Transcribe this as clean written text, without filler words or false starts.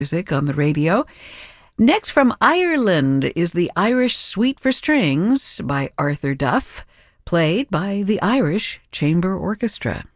music on the radio. Next from Ireland is the Irish Suite for Strings by Arthur Duff, played by the Irish Chamber Orchestra.